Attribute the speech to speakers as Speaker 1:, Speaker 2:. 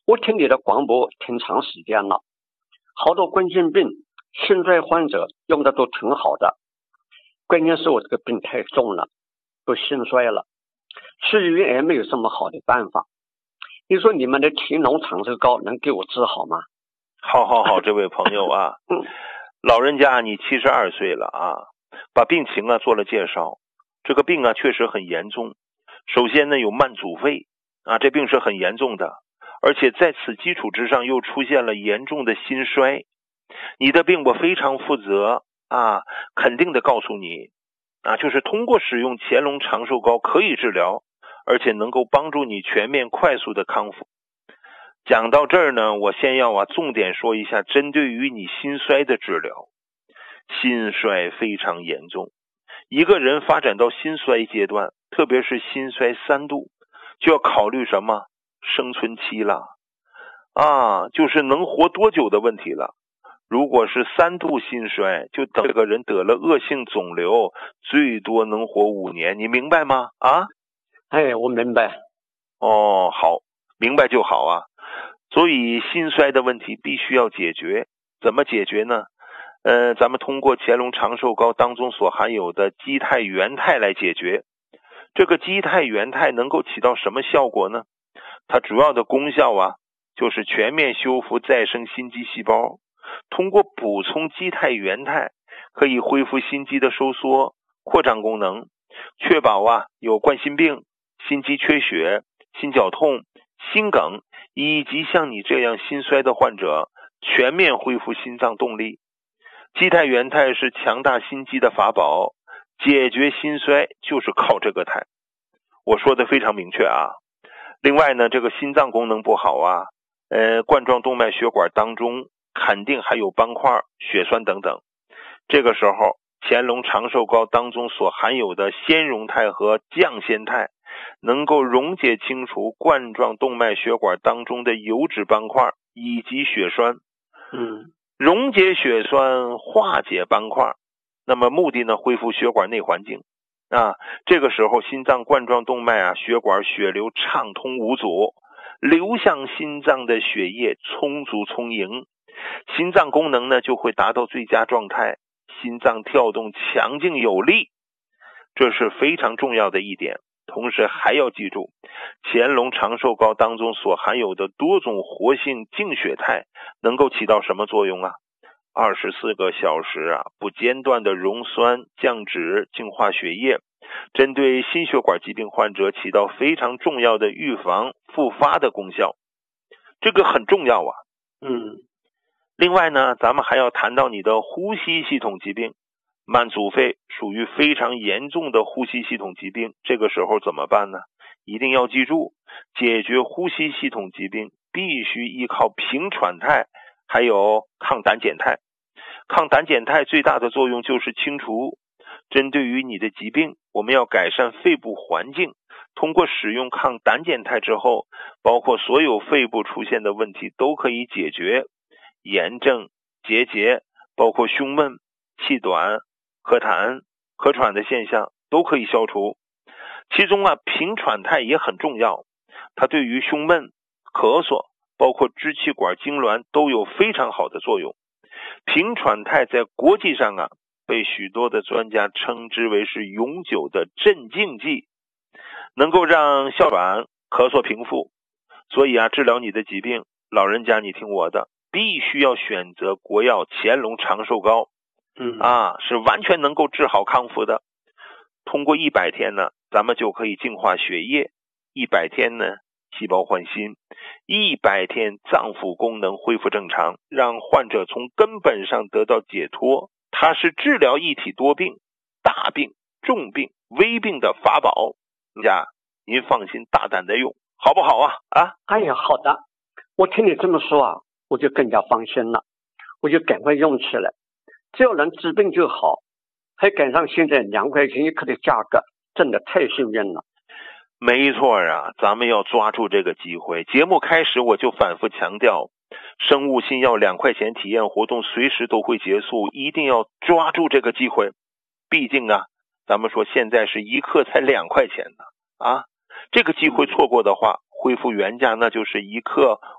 Speaker 1: 我听你的广播挺长时间了，好多冠心病、心衰患者用的都挺好的，关键是我这个病太重了，都心衰了，吃鱼也没有什么好的办法。你说你们的田龙长寿膏能给我治好吗？
Speaker 2: 好，这位朋友啊，老人家你72岁了啊，把病情啊做了介绍。这个病啊确实很严重，首先呢有慢阻肺啊，这病是很严重的，而且在此基础之上又出现了严重的心衰。你的病我非常负责啊，肯定的告诉你啊，就是通过使用乾隆长寿膏可以治疗，而且能够帮助你全面快速的康复。讲到这儿呢，我先要重点说一下针对于你心衰的治疗。心衰非常严重，一个人发展到心衰阶段，特别是心衰3度，就要考虑什么？生存期了啊，就是能活多久的问题了。如果是3度心衰，就等这个人得了恶性肿瘤，最多能活5年，你明白吗？啊？
Speaker 1: 哎，我明白。
Speaker 2: 哦，好，明白就好啊。所以心衰的问题必须要解决，怎么解决呢？咱们通过乾隆长寿膏当中所含有的基肽元肽来解决。这个基肽元肽能够起到什么效果呢？它主要的功效啊，就是全面修复再生心肌细胞。通过补充基肽元肽，可以恢复心肌的收缩、扩张功能，确保有冠心病、心肌缺血、心绞痛、心梗以及像你这样心衰的患者全面恢复心脏动力。基肽元肽是强大心肌的法宝，解决心衰就是靠这个肽。我说的非常明确啊。另外呢，这个心脏功能不好冠状动脉血管当中肯定还有斑块、血栓等等。这个时候乾隆长寿膏当中所含有的纤溶肽和降酰肽能够溶解清除冠状动脉血管当中的油脂斑块以及血栓。溶解血栓，化解斑块，那么目的呢，恢复血管内环境啊。这个时候心脏冠状动脉血管血流畅通无阻，流向心脏的血液充足充盈，心脏功能呢就会达到最佳状态，心脏跳动强劲有力，这是非常重要的一点。同时还要记住，乾隆长寿膏当中所含有的多种活性净血肽能够起到什么作用？24个小时不间断的溶栓、降脂、净化血液，针对心血管疾病患者起到非常重要的预防复发的功效，这个很重要另外呢，咱们还要谈到你的呼吸系统疾病。慢阻肺属于非常严重的呼吸系统疾病，这个时候怎么办呢？一定要记住，解决呼吸系统疾病必须依靠平喘肽还有抗胆碱肽。抗胆碱肽最大的作用就是清除。针对于你的疾病，我们要改善肺部环境，通过使用抗胆碱肽之后，包括所有肺部出现的问题都可以解决，炎症、结节，包括胸闷、气短、咳痰、咳喘的现象都可以消除。其中平喘肽也很重要，它对于胸闷、咳嗽，包括支气管痉挛都有非常好的作用。平喘肽在国际上被许多的专家称之为是永久的镇静剂，能够让哮喘、咳嗽平复。所以治疗你的疾病，老人家你听我的，必须要选择国药乾隆长寿膏是完全能够治好康复的。通过100天呢，咱们就可以净化血液；100天呢，细胞换新；100天，脏腑功能恢复正常，让患者从根本上得到解脱。它是治疗一体多病、大病、重病、危病的法宝。您放心大胆的用，好不好
Speaker 1: 哎呀，好的，我听你这么说我就更加放心了，我就赶快用起来。只要能治病就好，还赶上现在2块钱1克的价格，真的太幸运了。
Speaker 2: 没错咱们要抓住这个机会。节目开始我就反复强调，生物新药2块钱体验活动随时都会结束，一定要抓住这个机会。毕竟咱们说现在是1克才2块钱呢这个机会错过的话，恢复原价那就是1克